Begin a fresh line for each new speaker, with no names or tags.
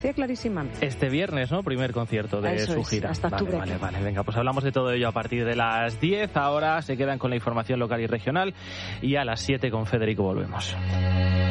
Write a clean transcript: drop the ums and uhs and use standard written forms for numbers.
Clarísima.
Este viernes, ¿no? Primer concierto de su gira.
Hasta octubre.
Vale. Venga, pues hablamos de todo ello a partir de las 10. Ahora se quedan con la información local y regional y a las 7 con Federico volvemos.